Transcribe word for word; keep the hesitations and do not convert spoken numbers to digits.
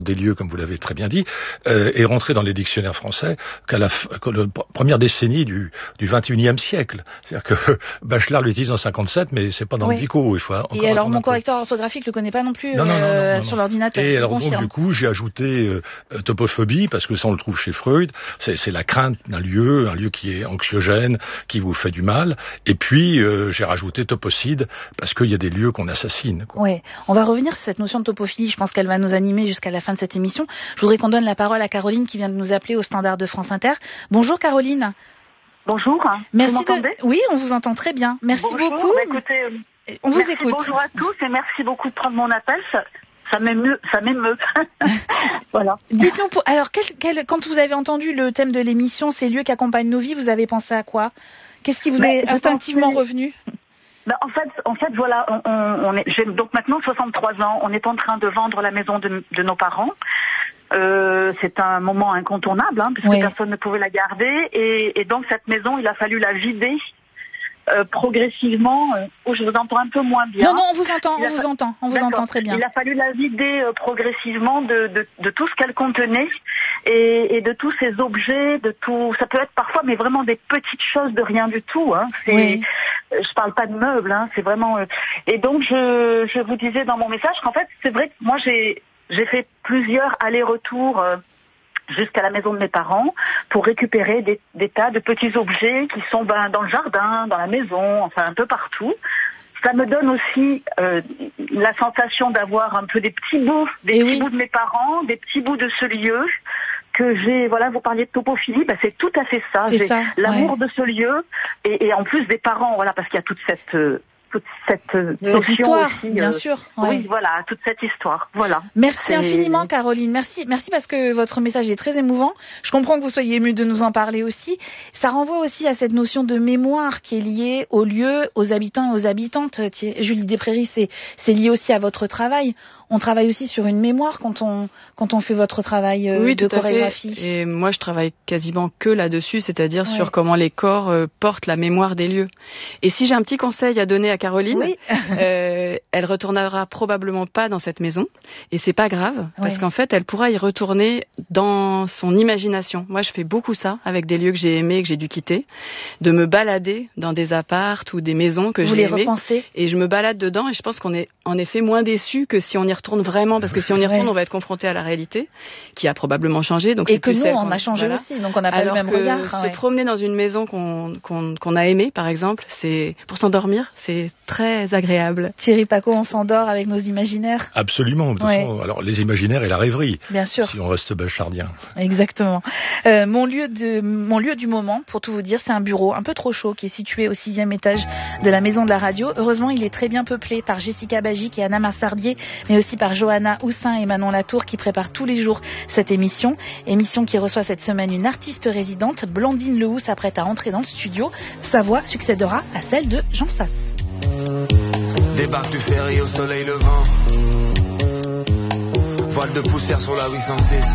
des lieux, comme vous l'avez très bien dit, euh, est rentré dans les dictionnaires français qu'à la, qu'à la première décennie du, du vingt et unième siècle. C'est-à-dire que Bachelard l'utilise en cinquante-sept, mais c'est pas dans oui. le dico. Il faut encore et alors, mon correcteur peu. orthographique le connaît pas non plus non, non, non, euh, non, non, sur non. l'ordinateur. Et je alors, confirme. donc, du coup, j'ai ajouté euh, topophobie, parce que ça, on le trouve chez Freud. C'est, c'est la crainte d'un lieu, un lieu qui est anxiogène, qui vous fait du mal. Et puis, euh, j'ai rajouté topocide, parce qu'il y a des lieux qu'on assassine, quoi. Oui, on va revenir sur cette notion de topophilie. Je pense qu'elle va nous animer jusqu'à la fin de cette émission. Je voudrais qu'on donne la parole à Caroline qui vient de nous appeler au standard de France Inter. Bonjour Caroline. Bonjour. Merci vous m'entendez de... Oui, on vous entend très bien. Merci Bonjour, beaucoup. Bah écoutez, euh, on vous merci, écoute. Bonjour à tous et merci beaucoup de prendre mon appel. Ça, ça m'émeut. Ça m'émeut. Voilà. Dites-nous, pour... alors quel, quel... quand vous avez entendu le thème de l'émission, ces lieux qui accompagnent nos vies, vous avez pensé à quoi? Qu'est-ce qui vous Mais est instinctivement pensé... revenu? Ben, en fait, en fait, voilà, on, on, on est, j'ai donc maintenant soixante-trois ans. On est en train de vendre la maison de, de nos parents. Euh, c'est un moment incontournable, hein, puisque oui. personne ne pouvait la garder. Et, et donc cette maison, il a fallu la vider euh, progressivement. Euh, oh, je vous entends un peu moins bien. Non, non, on vous entend, on vous fa... entend, on vous D'accord. entend très bien. Il a fallu la vider euh, progressivement de, de, de tout ce qu'elle contenait et, et de tous ces objets, de tout. Ça peut être parfois, mais vraiment des petites choses de rien du tout. Hein. C'est, oui. Je parle pas de meubles, hein, c'est vraiment. Euh... Et donc je, je vous disais dans mon message qu'en fait, c'est vrai que moi j'ai J'ai fait plusieurs allers-retours euh, jusqu'à la maison de mes parents pour récupérer des, des tas de petits objets qui sont ben, dans le jardin, dans la maison, enfin un peu partout. Ça me donne aussi euh, la sensation d'avoir un peu des petits bouts, des Et petits oui. bouts de mes parents, des petits bouts de ce lieu que j'ai. Voilà, vous parliez de topophilie, ben c'est tout à fait ça. C'est j'ai ça, l'amour ouais. de ce lieu et, et en plus des parents, voilà, parce qu'il y a toute cette euh, toute cette, cette notion histoire, aussi, bien euh, sûr. Ouais. Oui, voilà, toute cette histoire. Voilà. Merci C'est... infiniment, Caroline. Merci, merci parce que votre message est très émouvant. Je comprends que vous soyez émue de nous en parler aussi. Ça renvoie aussi à cette notion de mémoire qui est liée aux lieux, aux habitants et aux habitantes. Julie Desprairies, c'est, c'est lié aussi à votre travail. On travaille aussi sur une mémoire quand on, quand on fait votre travail euh, oui, de tout à chorégraphie. Fait. Et moi, je travaille quasiment que là-dessus, c'est-à-dire ouais. sur comment les corps euh, portent la mémoire des lieux. Et si j'ai un petit conseil à donner à Caroline, oui. euh, elle retournera probablement pas dans cette maison. Et c'est pas grave, parce ouais. qu'en fait, elle pourra y retourner dans son imagination. Moi, je fais beaucoup ça avec des lieux que j'ai aimés, que j'ai dû quitter, de me balader dans des appartes ou des maisons que Vous j'ai les aimées. Repensez. Et je me balade dedans et je pense qu'on est en effet moins déçus que si on y retourne vraiment, parce que si on y retourne, ouais. on va être confronté à la réalité, qui a probablement changé. Donc et c'est que plus nous, celle on qu'on... a changé voilà. aussi, donc on n'a pas Alors le même que regard. se ouais. promener dans une maison qu'on, qu'on, qu'on a aimée, par exemple, c'est pour s'endormir, c'est très agréable. Thierry Paco, on s'endort avec nos imaginaires. Absolument. De toute ouais. façon, alors les imaginaires et la rêverie. Bien sûr. Si on reste bachelardien. Exactement. Euh, mon lieu de, mon lieu du moment, pour tout vous dire, c'est un bureau un peu trop chaud qui est situé au sixième étage de la maison de la radio. Heureusement, il est très bien peuplé par Jessica Bagic et Anna Marsardier, mais aussi par Johanna Houssin et Manon Latour qui préparent tous les jours cette émission. Émission qui reçoit cette semaine une artiste résidente. Blandine Lehou s'apprête à entrer dans le studio. Sa voix succédera à celle de Jean Sas. Débarque du ferry au soleil levant. Voile de poussière sur la huit cent six.